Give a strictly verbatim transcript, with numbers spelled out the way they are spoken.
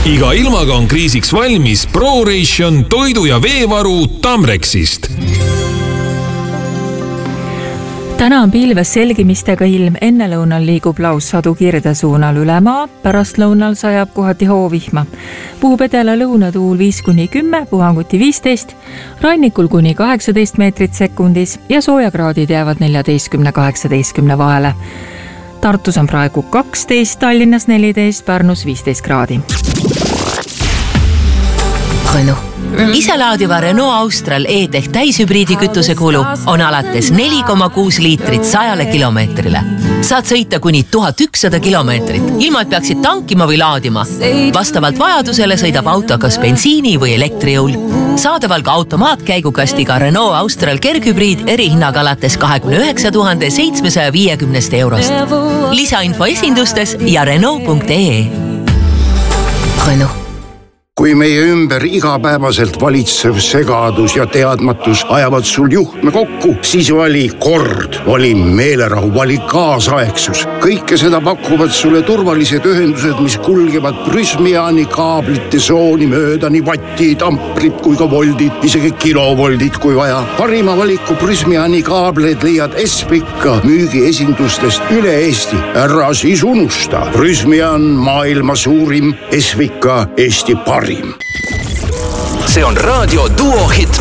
iga ilmaga on kriisiks valmis ProRation toidu- ja veevaru Tamrexist. Täna on pilves selgimistega ilm, enne lõunal liigub laussadu kirde suunal üle maa, pärast lõunal sajab kohati hoovihma. Puhub edela lõunatuul viis kuni kümme, puhanguti viisteist, rannikul kuni kaheksateist meetrit sekundis ja soojakraadid jäävad neljateistkümne kaheksateistkümne vahele. Tartus on praegu kaksteist, Tallinnas neliteist, Pärnus viisteist kraadi. Renault. Iselaadiva Renault Austral E-Tech täishübriidi kütuse kulu on alates neli koma kuus liitrit sajale kilomeetrile. Saad sõita kuni tuhat ükssada kilomeetrit, ilma et peaksid tankima või laadima. Vastavalt vajadusele sõidab auto kas bensiini või elektrijõul. Saadaval ka automaatkäigukastiga Renault Austral kerghübriid erihinnaga alates kakskümmend üheksa tuhat seitsmesaja viiekümne eurost. Lisainfo esindustes ja Renault punkt ee. Renault. Kui meie ümber igapäevaselt valitsev segadus ja teadmatus ajavad sul juhtme kokku, siis vali kord, vali meelerahu, vali kaasaegsus. Kõike seda pakuvad sulle turvalised ühendused, mis kulgevad Prysmiani kaablite sooni mööda nii vattid, amprid kui ka voldid, isegi kilovoldid kui vaja. Parima valiku Prysmiani kaableid leiad Espika müügiesindustest üle Eesti. Ära siis unusta. Prysmian maailma suurim, Espika Eesti parim. See on Raadio Duo Hit